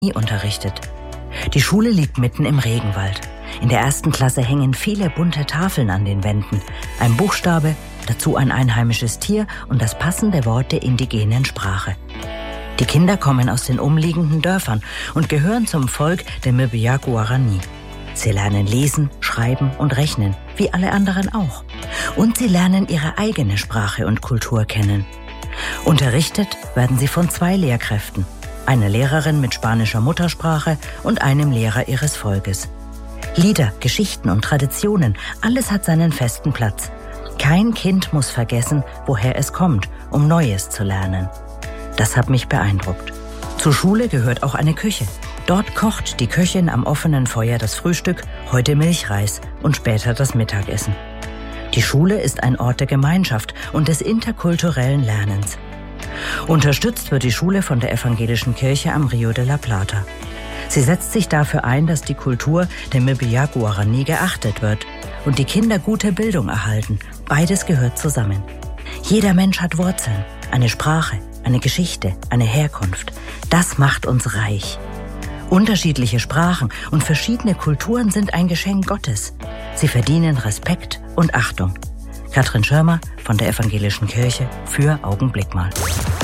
unterrichtet. Die Schule liegt mitten im Regenwald. In der 1. Klasse hängen viele bunte Tafeln an den Wänden. Ein Buchstabe, dazu ein einheimisches Tier und das passende Wort der indigenen Sprache. Die Kinder kommen aus den umliegenden Dörfern und gehören zum Volk der Mbiya-Guarani. Sie lernen lesen, schreiben und rechnen, wie alle anderen auch. Und sie lernen ihre eigene Sprache und Kultur kennen. Unterrichtet werden sie von 2 Lehrkräften, einer Lehrerin mit spanischer Muttersprache und einem Lehrer ihres Volkes. Lieder, Geschichten und Traditionen, alles hat seinen festen Platz. Kein Kind muss vergessen, woher es kommt, um Neues zu lernen. Das hat mich beeindruckt. Zur Schule gehört auch eine Küche. Dort kocht die Köchin am offenen Feuer das Frühstück, heute Milchreis und später das Mittagessen. Die Schule ist ein Ort der Gemeinschaft und des interkulturellen Lernens. Unterstützt wird die Schule von der evangelischen Kirche am Rio de la Plata. Sie setzt sich dafür ein, dass die Kultur der Mbiya-Guarani geachtet wird und die Kinder gute Bildung erhalten. Beides gehört zusammen. Jeder Mensch hat Wurzeln, eine Sprache, eine Geschichte, eine Herkunft. Das macht uns reich. Unterschiedliche Sprachen und verschiedene Kulturen sind ein Geschenk Gottes. Sie verdienen Respekt und Achtung. Katrin Schirmer von der Evangelischen Kirche für Augenblick mal.